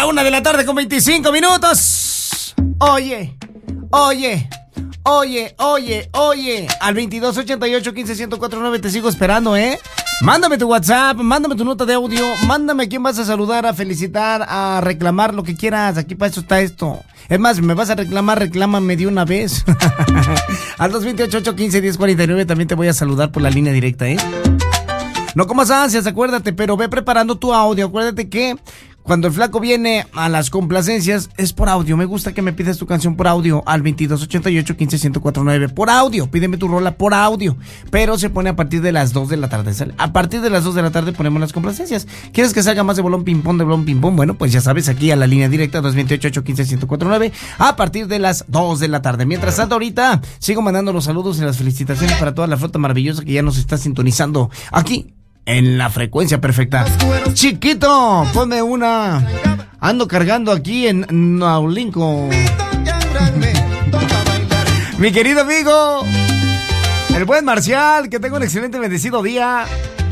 la 1:25 a.m. Oye. Al 2288-15-1049 te sigo esperando, ¿eh? Mándame tu WhatsApp, mándame tu nota de audio, mándame a quién vas a saludar, a felicitar, a reclamar, lo que quieras. Aquí para eso está esto. Es más, me vas a reclamar, reclámame de una vez. Al 228-815-1049 también te voy a saludar por la línea directa, ¿eh? No comas ansias, acuérdate, pero ve preparando tu audio. Acuérdate que cuando el flaco viene a las complacencias es por audio. Me gusta que me pidas tu canción por audio al 2288-15-1049. Por audio, pídeme tu rola por audio. Pero se pone a partir de las 2 de la tarde. A partir de las 2 de la tarde ponemos las complacencias. ¿Quieres que salga más de bolón ping-pong, de bolón ping-pong? Bueno, pues ya sabes, aquí a la línea directa 228-815-1049 a partir de las 2 de la tarde. Mientras tanto, ahorita sigo mandando los saludos y las felicitaciones para toda la flota maravillosa que ya nos está sintonizando aquí en la frecuencia perfecta. Chiquito, ponme una. Ando cargando aquí en Naulinco. Mi querido amigo, el buen Marcial, que tenga un excelente bendecido día.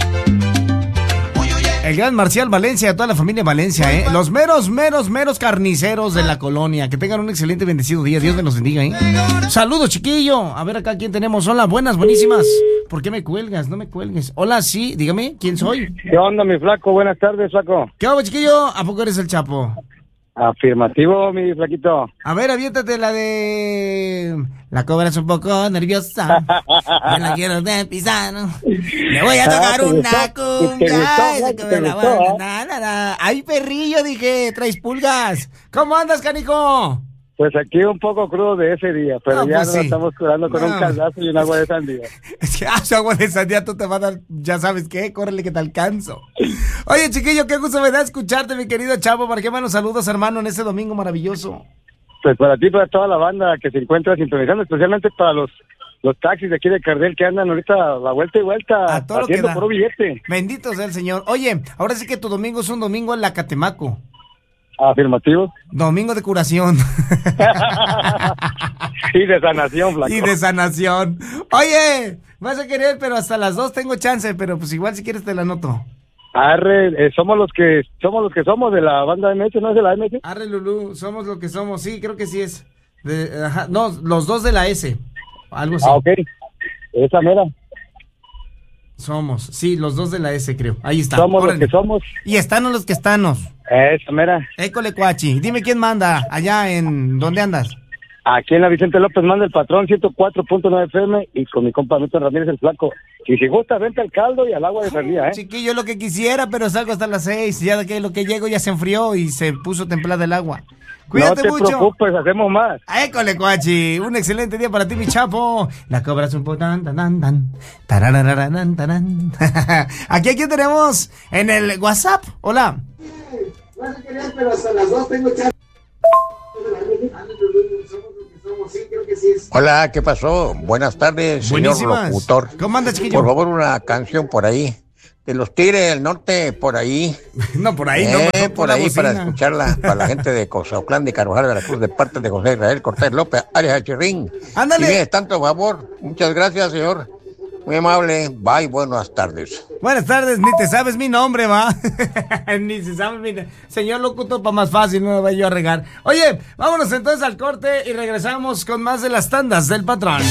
El gran Marcial Valencia, toda la familia Valencia, los meros carniceros de la colonia. Que tengan un excelente bendecido día. Dios me los bendiga, Saludos, chiquillo. A ver acá quién tenemos. Hola, buenas, buenísimas. ¿Por qué me cuelgas? No me cuelgues. Hola, sí, dígame, ¿quién soy? ¿Qué onda, mi flaco? Buenas tardes, flaco. ¿Qué hago, chiquillo? ¿A poco eres el Chapo? Afirmativo, mi flaquito. A ver, aviéntate la de... La cobra es un poco nerviosa. No la quiero de pisar. Le voy a tocar una cumbia. Ay, perrillo, dije, traes pulgas. ¿Cómo andas, canijo? Pues aquí un poco crudo de ese día, pero no, ya pues nos estamos curando con un caldazo y un agua de sandía. Es que su agua de sandía tú te vas a dar, ya sabes qué, córrele que te alcanzo. Oye, chiquillo, qué gusto me da escucharte, mi querido Chavo. ¿Para qué manos saludos, hermano, en este domingo maravilloso? Pues para ti, para toda la banda que se encuentra sintonizando, especialmente para los taxis de aquí de Cardel que andan ahorita la vuelta y vuelta a todo haciendo lo que da. Puro billete. Bendito sea el Señor. Oye, ahora sí que tu domingo es un domingo en la Catemaco. Afirmativo. Domingo de curación. Y de sanación, flaco. Y de sanación. Oye, vas a querer, pero hasta las 2 tengo chance, pero pues igual si quieres te la anoto. Arre, somos los que somos de la banda MS, ¿no es de la MS? Arre, Lulú, somos lo que somos, sí, creo que sí es. No, los dos de la S, algo así. Ok, esa mera. Somos, sí, los dos de la S, creo. Ahí está. Somos los que somos. Y están los que estanos. Esa mera. École, cuachi. Dime quién manda allá en... ¿Dónde andas? Aquí en la Vicente López manda el patrón 104.9 FM y con mi compa Milton Ramírez el Flaco. Y si gusta, vente al caldo y al agua de sandía, Chiquillo, lo que quisiera, pero salgo hasta las 6. Ya de que lo que llego ya se enfrió y se puso templada el agua. Cuídate mucho. No te preocupes, hacemos más. École, cuachi. Un excelente día para ti, mi Chapo. La cobra es un poco tan. Aquí tenemos en el WhatsApp. Hola. Vas a querer, pero hasta las 2 tengo chance. Hola, ¿qué pasó? Buenas tardes, señor locutor. ¿Cómo andas, chiquillo? Por favor, una canción por ahí. De los Tigres del Norte, por ahí. No, por ahí, no. Por ahí, para escucharla, para la gente de Cozatlán de Carvajal, Veracruz, de parte de José Israel Cortés López, Arias Chirrín. Ándale. Si vienes tanto favor, muchas gracias, señor. Muy amable. Bye, buenas tardes. Buenas tardes, ni te sabes mi nombre, va. Ni se sabe mi nombre. Señor locutor, para más fácil, no me voy yo a regar. Oye, vámonos entonces al corte y regresamos con más de las tandas del patrón.